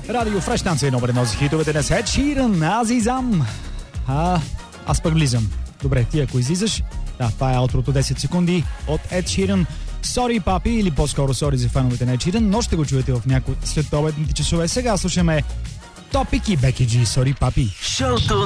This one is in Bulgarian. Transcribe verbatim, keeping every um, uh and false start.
Радио Фреш, станция номер едно за хитовете на Ed Sheeran, аз излизам. А, аз пък влизам. Добре, ти ако излизаш, да, това е аутрото десет секунди от Ed Sheeran. Sorry, папи, или по-скоро sorry за феновете на Ed Sheeran, но ще го чуете в някои следобедните часове. Сега слушаме Топик и Беки Джи, Sorry, папи. Шоуто